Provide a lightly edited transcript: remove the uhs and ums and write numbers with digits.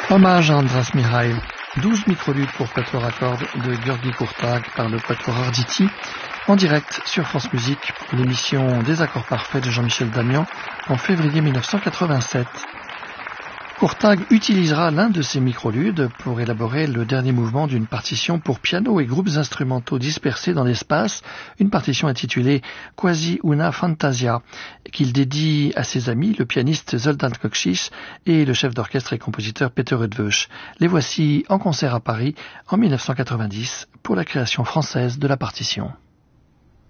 Hommage à András Mihail, 12 microludes pour quatuor à cordes de György Kurtág par le quatuor Arditi, en direct sur France Musique, l'émission des accords parfaits de Jean-Michel Damian en février 1987. Kurtág utilisera l'un de ces microludes pour élaborer le dernier mouvement d'une partition pour piano et groupes instrumentaux dispersés dans l'espace, une partition intitulée Quasi una fantasia, qu'il dédie à ses amis, le pianiste Zoltán Kocsis et le chef d'orchestre et compositeur Peter Eötvös. Les voici en concert à Paris en 1990 pour la création française de la partition.